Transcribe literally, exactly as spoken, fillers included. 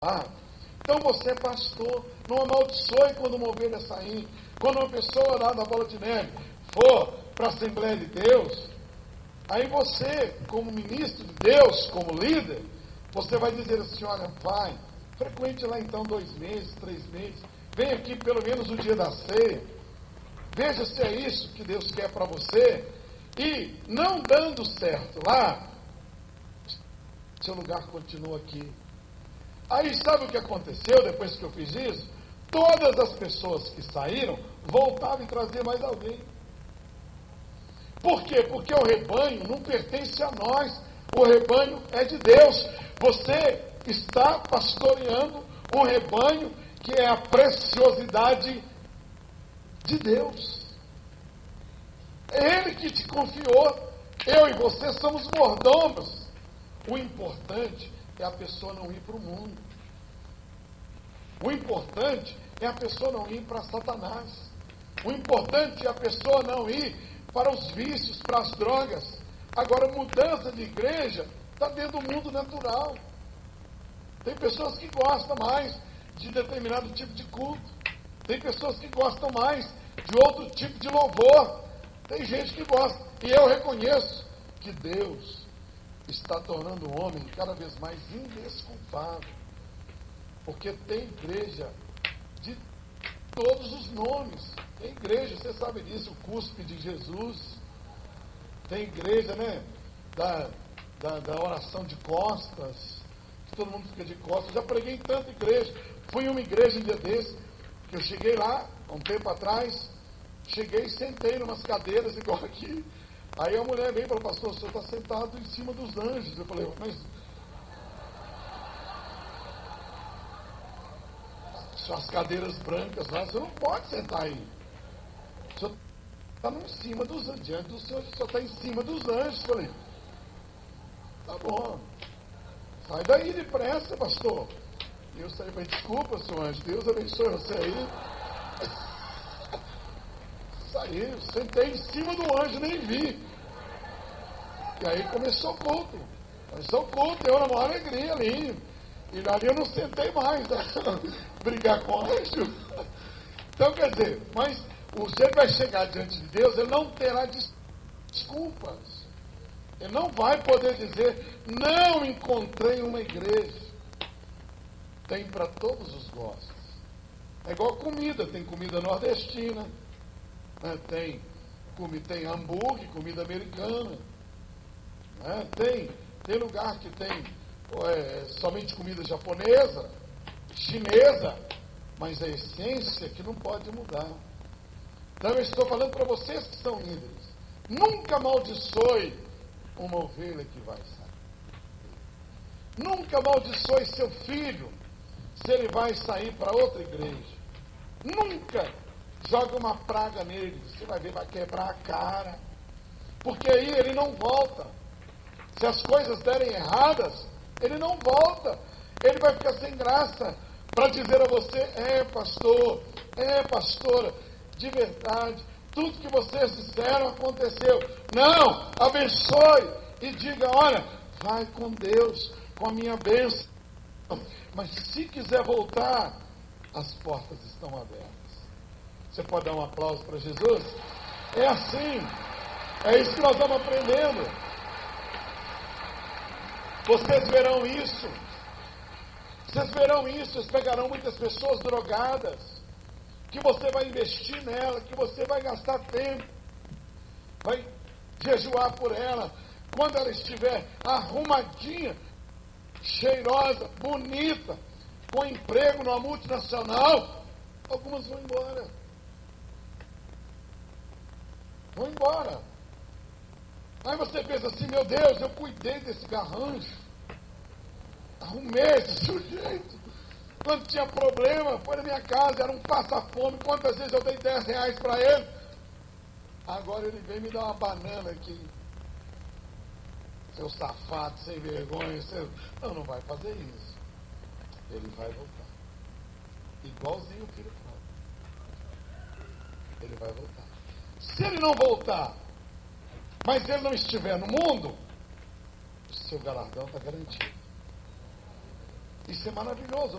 Então você é pastor, não amaldiçoe quando uma ovelha sair. Quando uma pessoa lá da Bola de Neve for para a Assembleia de Deus, aí você, como ministro de Deus, como líder, você vai dizer assim: olha, vai, frequente lá então dois meses, três meses, vem aqui pelo menos o dia da ceia, veja se é isso que Deus quer para você, e não dando certo lá, seu lugar continua aqui. Aí sabe o que aconteceu depois que eu fiz isso? Todas as pessoas que saíram voltavam e traziam mais alguém. Por quê? Porque o rebanho não pertence a nós. O rebanho é de Deus. Você está pastoreando um rebanho que é a preciosidade de Deus. É Ele que te confiou. Eu e você somos mordomos. O importante é a pessoa não ir para o mundo. O importante é a pessoa não ir para Satanás. O importante é a pessoa não ir para os vícios, para as drogas. Agora, mudança de igreja está dentro do mundo natural. Tem pessoas que gostam mais de determinado tipo de culto. Tem pessoas que gostam mais de outro tipo de louvor. Tem gente que gosta. E eu reconheço que Deus está tornando o homem cada vez mais indesculpável. Porque tem igreja de todos os nomes. Tem igreja, você sabe disso, o cuspe de Jesus. Tem igreja, né, da, da, da oração de costas, que todo mundo fica de costas. Eu já preguei em tanta igreja. Fui em uma igreja um dia desse, que eu cheguei lá, há um tempo atrás, cheguei e sentei em umas cadeiras igual aqui. Aí a mulher veio e falou: pastor, o senhor está sentado em cima dos anjos. Eu falei: mas as cadeiras brancas lá, você não pode sentar aí. O senhor está em cima dos anjos, diante do senhor, o senhor está em cima dos anjos. Eu falei: tá bom, sai daí depressa, pastor. E eu saí e falei: desculpa, seu anjo, Deus abençoe você aí. Saí, sentei em cima do anjo, nem vi. E aí começou o culto. Começou o culto, eu na maior alegria ali. E ali eu não sentei mais, né? Brigar com o anjo. Então, quer dizer, mas o sujeito vai chegar diante de Deus, ele não terá desculpas. Ele não vai poder dizer: não encontrei uma igreja. Tem para todos os gostos. É igual comida, tem comida nordestina, né? tem, tem hambúrguer, comida americana, né? tem, tem lugar que tem é, somente comida japonesa, chinesa, mas a essência que não pode mudar. Então eu estou falando para vocês que são líderes: nunca amaldiçoe uma ovelha que vai sair. Nunca amaldiçoe seu filho se ele vai sair para outra igreja. Nunca joga uma praga nele, você vai ver, vai quebrar a cara, porque aí ele não volta. Se as coisas derem erradas, ele não volta. Ele vai ficar sem graça para dizer a você: é pastor, é pastora, de verdade, tudo que vocês disseram aconteceu. Não, abençoe e diga: olha, vai com Deus, com a minha bênção. Mas se quiser voltar, as portas estão abertas. Você pode dar um aplauso para Jesus? É assim. É isso que nós estamos aprendendo. Vocês verão isso. Vocês verão isso. Vocês pegarão muitas pessoas drogadas, que você vai investir nela, que você vai gastar tempo, vai jejuar por ela. Quando ela estiver arrumadinha, cheirosa, bonita, com emprego numa multinacional, algumas vão embora. Vão embora. Aí você pensa assim: meu Deus, eu cuidei desse garrancho, arrumei esse sujeito. Quando tinha problema, foi na minha casa, era um passa-fome. Quantas vezes eu dei dez reais para ele? Agora ele vem me dar uma banana aqui. Seu safado, sem vergonha. Seu... Não, não vai fazer isso. Ele vai voltar. Igualzinho o filho próprio. Ele vai voltar. Se ele não voltar, mas ele não estiver no mundo, o seu galardão está garantido. Isso é maravilhoso.